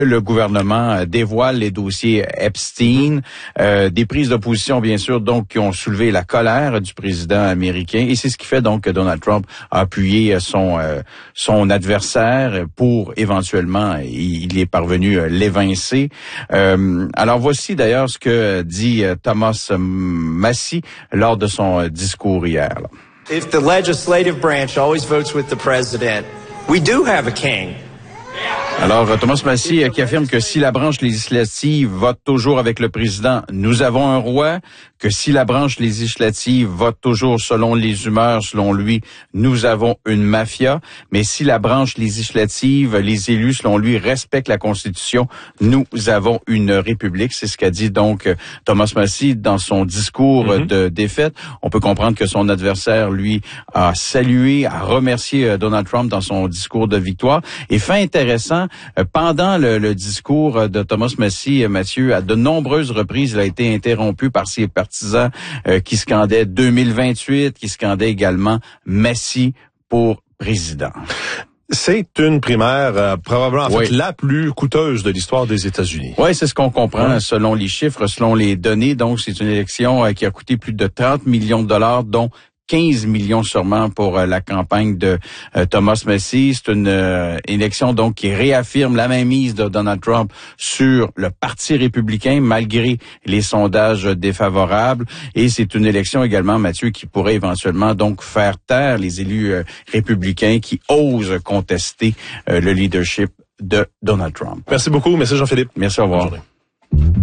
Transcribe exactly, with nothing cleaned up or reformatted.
Le gouvernement dévoile les dossiers Epstein, euh, des prises d'opposition bien sûr donc qui ont soulevé la colère du président américain et c'est ce qui fait donc que Donald Trump a appuyé son euh, son adversaire pour éventuellement il est parvenu l'évincer. Euh, alors voici d'ailleurs ce que dit Thomas Massie lors de son discours hier. Là. If the legislative branch always votes with the president, we do have a king. Alors, Thomas Massie qui affirme que si la branche législative vote toujours avec le président, nous avons un roi, que si la branche législative vote toujours selon les humeurs, selon lui, nous avons une mafia, mais si la branche législative, les élus, selon lui, respectent la Constitution, nous avons une république. C'est ce qu'a dit donc Thomas Massie dans son discours mm-hmm. de défaite. On peut comprendre que son adversaire, lui, a salué, a remercié Donald Trump dans son discours de victoire. Et fait intéressant, pendant le, le discours de Thomas Massie, Mathieu, à de nombreuses reprises, il a été interrompu par ses partisans euh, qui scandaient deux mille vingt-huit, qui scandaient également Massie pour président. C'est une primaire euh, probablement en oui. fait la plus coûteuse de l'histoire des États-Unis. Oui, c'est ce qu'on comprend oui. selon les chiffres, selon les données. Donc, c'est une élection euh, qui a coûté plus de trente millions de dollars, dont quinze millions sûrement pour euh, la campagne de euh, Thomas Massie. C'est une euh, élection donc qui réaffirme la mainmise de Donald Trump sur le Parti républicain malgré les sondages défavorables. Et c'est une élection également, Mathieu, qui pourrait éventuellement donc faire taire les élus euh, républicains qui osent contester euh, le leadership de Donald Trump. Merci beaucoup. Merci Jean-Philippe. Merci, au revoir.